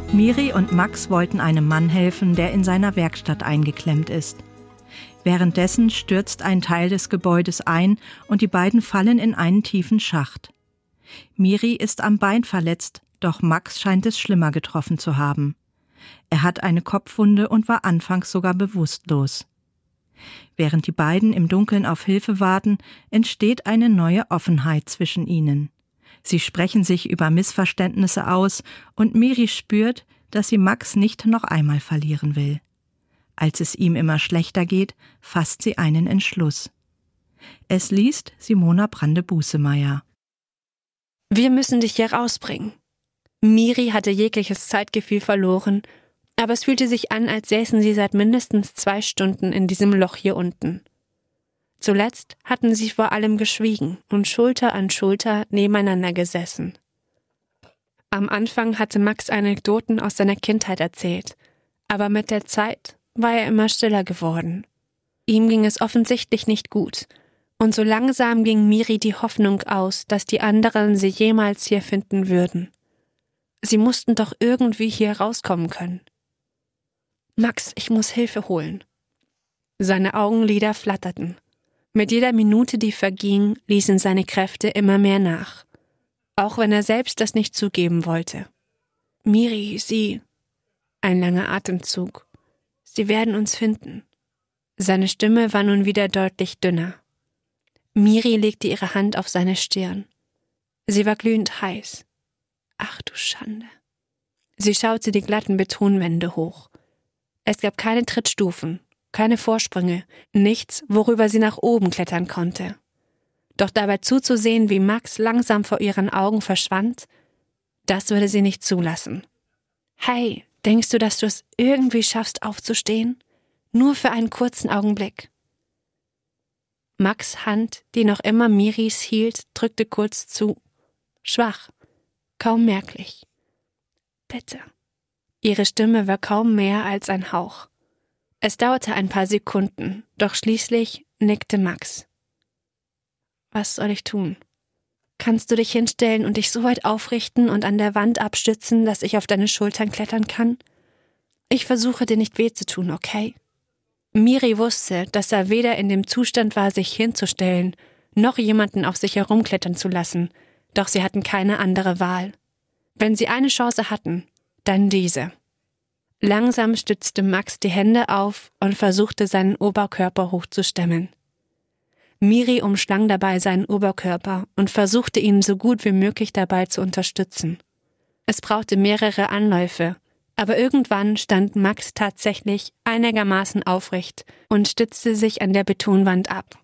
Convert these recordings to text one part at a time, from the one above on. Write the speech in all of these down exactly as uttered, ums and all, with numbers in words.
Miri und Max wollten einem Mann helfen, der in seiner Werkstatt eingeklemmt ist. Währenddessen stürzt ein Teil des Gebäudes ein und die beiden fallen in einen tiefen Schacht. Miri ist am Bein verletzt, doch Max scheint es schlimmer getroffen zu haben. Er hat eine Kopfwunde und war anfangs sogar bewusstlos. Während die beiden im Dunkeln auf Hilfe warten, entsteht eine neue Offenheit zwischen ihnen. Sie sprechen sich über Missverständnisse aus und Miri spürt, dass sie Max nicht noch einmal verlieren will. Als es ihm immer schlechter geht, fasst sie einen Entschluss. Es liest Simona Brande-Busemeyer. Wir müssen dich hier rausbringen. Miri hatte jegliches Zeitgefühl verloren, aber es fühlte sich an, als säßen sie seit mindestens zwei Stunden in diesem Loch hier unten. Zuletzt hatten sie vor allem geschwiegen und Schulter an Schulter nebeneinander gesessen. Am Anfang hatte Max Anekdoten aus seiner Kindheit erzählt, aber mit der Zeit war er immer stiller geworden. Ihm ging es offensichtlich nicht gut, und so langsam ging Miri die Hoffnung aus, dass die anderen sie jemals hier finden würden. Sie mussten doch irgendwie hier rauskommen können. »Max, ich muss Hilfe holen.« Seine Augenlider flatterten. Mit jeder Minute, die verging, ließen seine Kräfte immer mehr nach. Auch wenn er selbst das nicht zugeben wollte. »Miri, Sie...« Ein langer Atemzug. »Sie werden uns finden.« Seine Stimme war nun wieder deutlich dünner. Miri legte ihre Hand auf seine Stirn. Sie war glühend heiß. Ach du Schande. Sie schaute die glatten Betonwände hoch. Es gab keine Trittstufen, keine Vorsprünge, nichts, worüber sie nach oben klettern konnte. Doch dabei zuzusehen, wie Max langsam vor ihren Augen verschwand, das würde sie nicht zulassen. »Hey, denkst du, dass du es irgendwie schaffst, aufzustehen? Nur für einen kurzen Augenblick.« Max' Hand, die noch immer Miris hielt, drückte kurz zu. Schwach, kaum merklich. »Bitte.« Ihre Stimme war kaum mehr als ein Hauch. Es dauerte ein paar Sekunden, doch schließlich nickte Max. »Was soll ich tun? Kannst du dich hinstellen und dich so weit aufrichten und an der Wand abstützen, dass ich auf deine Schultern klettern kann? Ich versuche dir nicht weh zu tun, okay?« Miri wusste, dass er weder in dem Zustand war, sich hinzustellen, noch jemanden auf sich herumklettern zu lassen, doch sie hatten keine andere Wahl. Wenn sie eine Chance hatten, dann diese. Langsam stützte Max die Hände auf und versuchte, seinen Oberkörper hochzustemmen. Miri umschlang dabei seinen Oberkörper und versuchte ihn so gut wie möglich dabei zu unterstützen. Es brauchte mehrere Anläufe, aber irgendwann stand Max tatsächlich einigermaßen aufrecht und stützte sich an der Betonwand ab.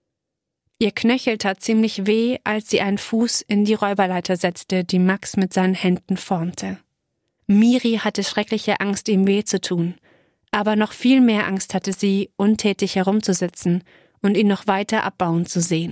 Ihr Knöchel tat ziemlich weh, als sie einen Fuß in die Räuberleiter setzte, die Max mit seinen Händen formte. Miri hatte schreckliche Angst, ihm weh zu tun, aber noch viel mehr Angst hatte sie, untätig herumzusitzen und ihn noch weiter abbauen zu sehen.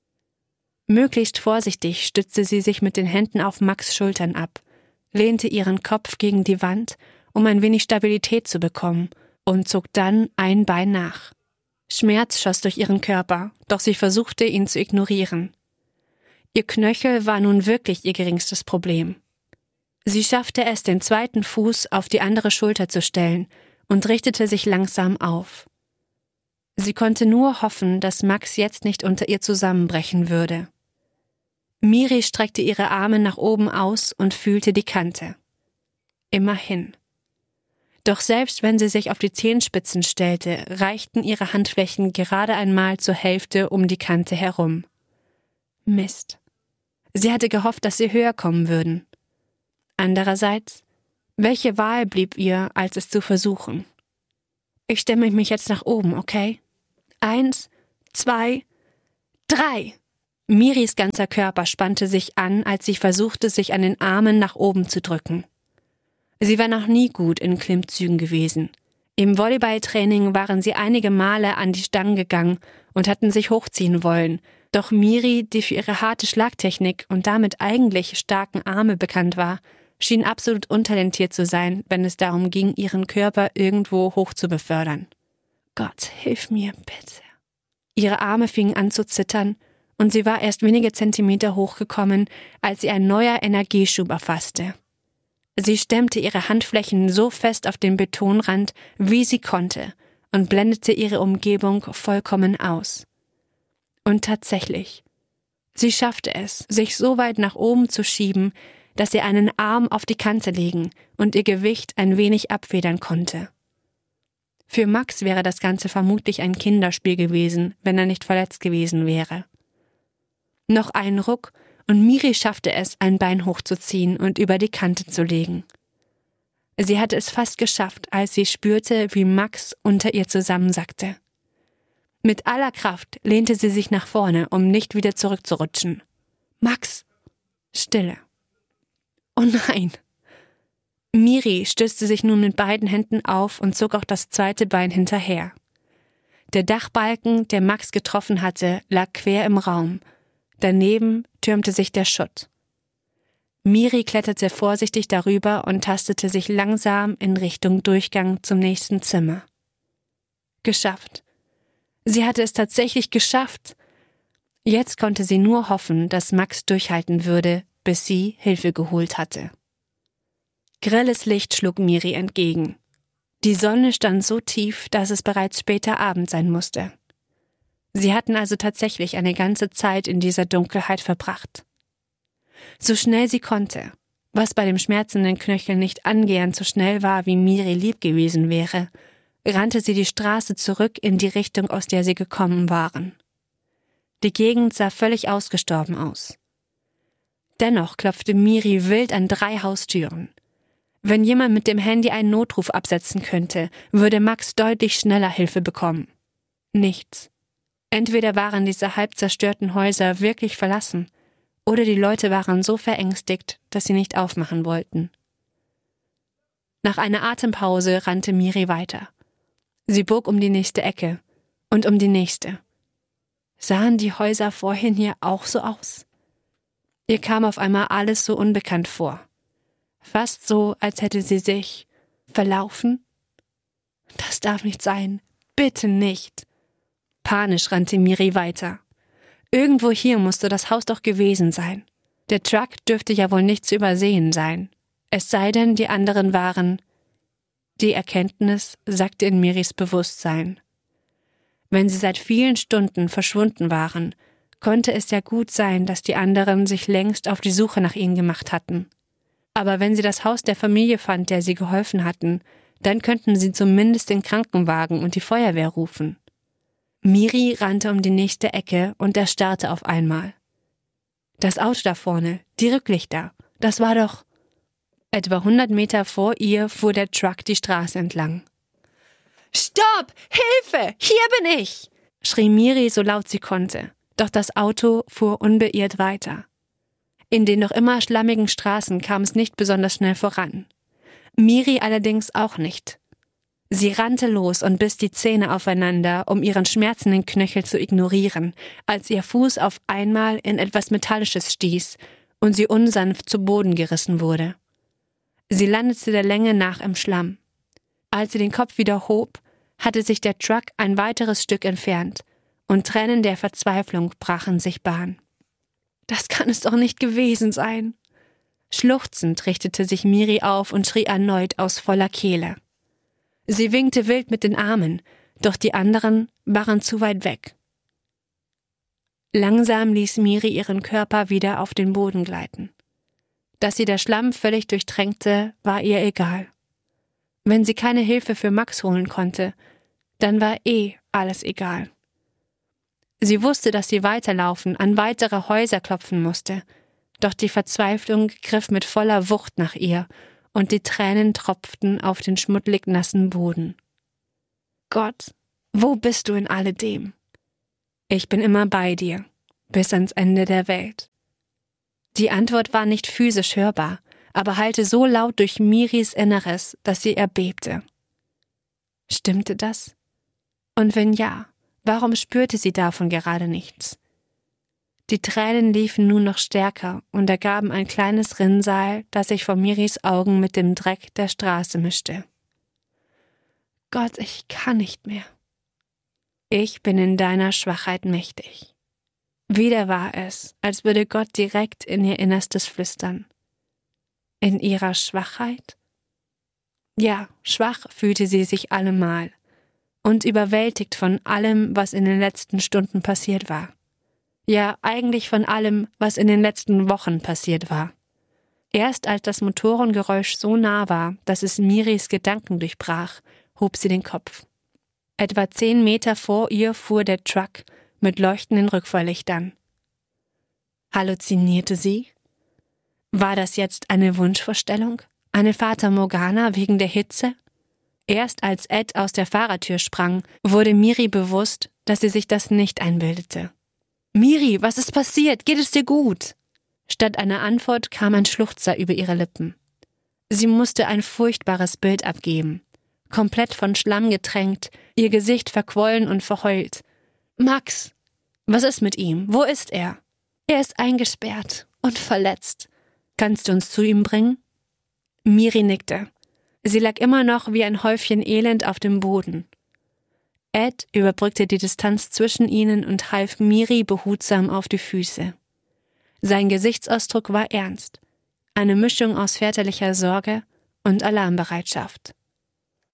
Möglichst vorsichtig stützte sie sich mit den Händen auf Max' Schultern ab, lehnte ihren Kopf gegen die Wand, um ein wenig Stabilität zu bekommen, und zog dann ein Bein nach. Schmerz schoss durch ihren Körper, doch sie versuchte, ihn zu ignorieren. Ihr Knöchel war nun wirklich ihr geringstes Problem. Sie schaffte es, den zweiten Fuß auf die andere Schulter zu stellen und richtete sich langsam auf. Sie konnte nur hoffen, dass Max jetzt nicht unter ihr zusammenbrechen würde. Miri streckte ihre Arme nach oben aus und fühlte die Kante. Immerhin. Doch selbst wenn sie sich auf die Zehenspitzen stellte, reichten ihre Handflächen gerade einmal zur Hälfte um die Kante herum. Mist. Sie hatte gehofft, dass sie höher kommen würden. Andererseits, welche Wahl blieb ihr, als es zu versuchen? Ich stemme mich jetzt nach oben, okay? Eins, zwei, drei! Miris ganzer Körper spannte sich an, als sie versuchte, sich an den Armen nach oben zu drücken. Sie war noch nie gut in Klimmzügen gewesen. Im Volleyballtraining waren sie einige Male an die Stangen gegangen und hatten sich hochziehen wollen, doch Miri, die für ihre harte Schlagtechnik und damit eigentlich starken Arme bekannt war, schien absolut untalentiert zu sein, wenn es darum ging, ihren Körper irgendwo hoch zu befördern. Gott, hilf mir, bitte. Ihre Arme fingen an zu zittern und sie war erst wenige Zentimeter hochgekommen, als sie ein neuer Energieschub erfasste. Sie stemmte ihre Handflächen so fest auf den Betonrand, wie sie konnte, und blendete ihre Umgebung vollkommen aus. Und tatsächlich, sie schaffte es, sich so weit nach oben zu schieben, dass sie einen Arm auf die Kante legen und ihr Gewicht ein wenig abfedern konnte. Für Max wäre das Ganze vermutlich ein Kinderspiel gewesen, wenn er nicht verletzt gewesen wäre. Noch ein Ruck, und Miri schaffte es, ein Bein hochzuziehen und über die Kante zu legen. Sie hatte es fast geschafft, als sie spürte, wie Max unter ihr zusammensackte. Mit aller Kraft lehnte sie sich nach vorne, um nicht wieder zurückzurutschen. »Max!« Stille. »Oh nein!« Miri stützte sich nun mit beiden Händen auf und zog auch das zweite Bein hinterher. Der Dachbalken, der Max getroffen hatte, lag quer im Raum. Daneben türmte sich der Schutt. Miri kletterte vorsichtig darüber und tastete sich langsam in Richtung Durchgang zum nächsten Zimmer. Geschafft. Sie hatte es tatsächlich geschafft. Jetzt konnte sie nur hoffen, dass Max durchhalten würde, bis sie Hilfe geholt hatte. Grelles Licht schlug Miri entgegen. Die Sonne stand so tief, dass es bereits später Abend sein musste. Sie hatten also tatsächlich eine ganze Zeit in dieser Dunkelheit verbracht. So schnell sie konnte, was bei dem schmerzenden Knöchel nicht angehend so schnell war, wie Miri lieb gewesen wäre, rannte sie die Straße zurück in die Richtung, aus der sie gekommen waren. Die Gegend sah völlig ausgestorben aus. Dennoch klopfte Miri wild an drei Haustüren. Wenn jemand mit dem Handy einen Notruf absetzen könnte, würde Max deutlich schneller Hilfe bekommen. Nichts. Entweder waren diese halb zerstörten Häuser wirklich verlassen, oder die Leute waren so verängstigt, dass sie nicht aufmachen wollten. Nach einer Atempause rannte Miri weiter. Sie bog um die nächste Ecke und um die nächste. Sahen die Häuser vorhin hier auch so aus? Ihr kam auf einmal alles so unbekannt vor. Fast so, als hätte sie sich verlaufen. Das darf nicht sein. Bitte nicht. Panisch rannte Miri weiter. Irgendwo hier musste das Haus doch gewesen sein. Der Truck dürfte ja wohl nicht zu übersehen sein. Es sei denn, die anderen waren... Die Erkenntnis sackte in Miris Bewusstsein. Wenn sie seit vielen Stunden verschwunden waren, konnte es ja gut sein, dass die anderen sich längst auf die Suche nach ihnen gemacht hatten. Aber wenn sie das Haus der Familie fand, der sie geholfen hatten, dann könnten sie zumindest den Krankenwagen und die Feuerwehr rufen. Miri rannte um die nächste Ecke und erstarrte auf einmal. Das Auto da vorne, die Rücklichter, das war doch... Etwa hundert Meter vor ihr fuhr der Truck die Straße entlang. »Stopp! Hilfe! Hier bin ich!« schrie Miri so laut sie konnte, doch das Auto fuhr unbeirrt weiter. In den noch immer schlammigen Straßen kam es nicht besonders schnell voran. Miri allerdings auch nicht. Sie rannte los und biss die Zähne aufeinander, um ihren schmerzenden Knöchel zu ignorieren, als ihr Fuß auf einmal in etwas Metallisches stieß und sie unsanft zu Boden gerissen wurde. Sie landete der Länge nach im Schlamm. Als sie den Kopf wieder hob, hatte sich der Truck ein weiteres Stück entfernt und Tränen der Verzweiflung brachen sich Bahn. Das kann es doch nicht gewesen sein. Schluchzend richtete sich Miri auf und schrie erneut aus voller Kehle. Sie winkte wild mit den Armen, doch die anderen waren zu weit weg. Langsam ließ Miri ihren Körper wieder auf den Boden gleiten. Dass sie der Schlamm völlig durchtränkte, war ihr egal. Wenn sie keine Hilfe für Max holen konnte, dann war eh alles egal. Sie wusste, dass sie weiterlaufen, an weitere Häuser klopfen musste, doch die Verzweiflung griff mit voller Wucht nach ihr und die Tränen tropften auf den schmuddelig nassen Boden. Gott, wo bist du in alledem? Ich bin immer bei dir, bis ans Ende der Welt. Die Antwort war nicht physisch hörbar, aber hallte so laut durch Miris Inneres, dass sie erbebte. Stimmte das? Und wenn ja, warum spürte sie davon gerade nichts? Die Tränen liefen nun noch stärker und ergaben ein kleines Rinnsal, das sich vor Miris Augen mit dem Dreck der Straße mischte. Gott, ich kann nicht mehr. Ich bin in deiner Schwachheit mächtig. Wieder war es, als würde Gott direkt in ihr Innerstes flüstern. In ihrer Schwachheit? Ja, schwach fühlte sie sich allemal und überwältigt von allem, was in den letzten Stunden passiert war. Ja, eigentlich von allem, was in den letzten Wochen passiert war. Erst als das Motorengeräusch so nah war, dass es Miris Gedanken durchbrach, hob sie den Kopf. Etwa zehn Meter vor ihr fuhr der Truck mit leuchtenden Rückfahrlichtern. Halluzinierte sie? War das jetzt eine Wunschvorstellung? Eine Fata Morgana wegen der Hitze? Erst als Ed aus der Fahrertür sprang, wurde Miri bewusst, dass sie sich das nicht einbildete. »Miri, was ist passiert? Geht es dir gut?« Statt einer Antwort kam ein Schluchzer über ihre Lippen. Sie musste ein furchtbares Bild abgeben. Komplett von Schlamm getränkt, ihr Gesicht verquollen und verheult. »Max! Was ist mit ihm? Wo ist er?« »Er ist eingesperrt und verletzt. Kannst du uns zu ihm bringen?« Miri nickte. Sie lag immer noch wie ein Häufchen Elend auf dem Boden. Ed überbrückte die Distanz zwischen ihnen und half Miri behutsam auf die Füße. Sein Gesichtsausdruck war ernst, eine Mischung aus väterlicher Sorge und Alarmbereitschaft.